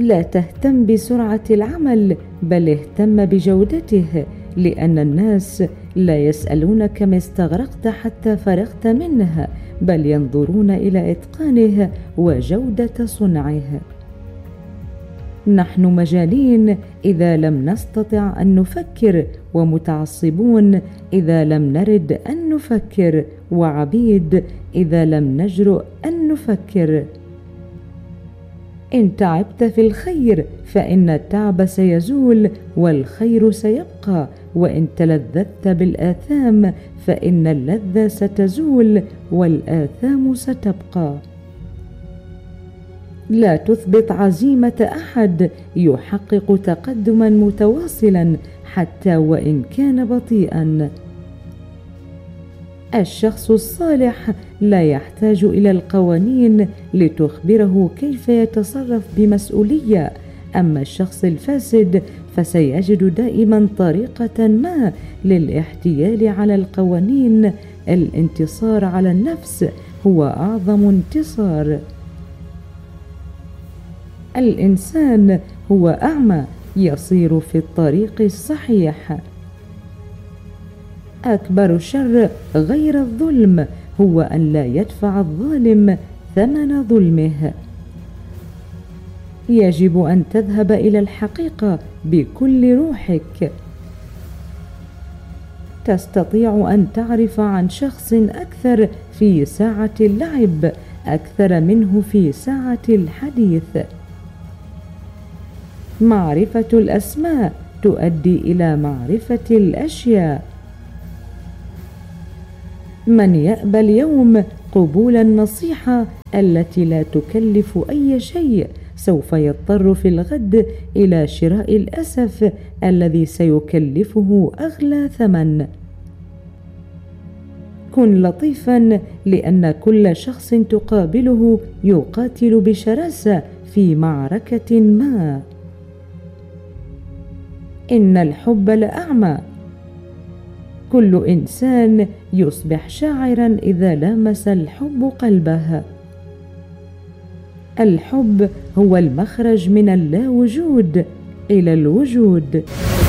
لا تهتم بسرعة العمل، بل اهتم بجودته، لأن الناس لا يسألون كم استغرقت حتى فرغت منه، بل ينظرون إلى إتقانه وجودة صنعه. نحن مجانين إذا لم نستطع أن نفكر، ومتعصبون إذا لم نرد أن نفكر، وعبيد إذا لم نجرؤ أن نفكر. إن تعبت في الخير فإن التعب سيزول والخير سيبقى، وإن تلذذت بالآثام فإن اللذة ستزول والآثام ستبقى. لا تثبط عزيمة أحد يحقق تقدما متواصلا حتى وإن كان بطيئا. الشخص الصالح لا يحتاج إلى القوانين لتخبره كيف يتصرف بمسؤولية، أما الشخص الفاسد فسيجد دائما طريقة ما للاحتيال على القوانين. الانتصار على النفس هو أعظم انتصار. الإنسان هو أعمى يصير في الطريق الصحيح. أكبر شر غير الظلم هو أن لا يدفع الظالم ثمن ظلمه. يجب أن تذهب إلى الحقيقة بكل روحك. تستطيع أن تعرف عن شخص أكثر في ساعة اللعب أكثر منه في ساعة الحديث. معرفة الأسماء تؤدي إلى معرفة الأشياء. من يأبى اليوم قبول النصيحة التي لا تكلف أي شيء سوف يضطر في الغد إلى شراء الأسف الذي سيكلفه أغلى ثمن. كن لطيفا، لأن كل شخص تقابله يقاتل بشراسة في معركة ما. إن الحب لأعمى. كل إنسان يصبح شاعرا إذا لامس الحب قلبه. الحب هو المخرج من اللا وجود إلى الوجود.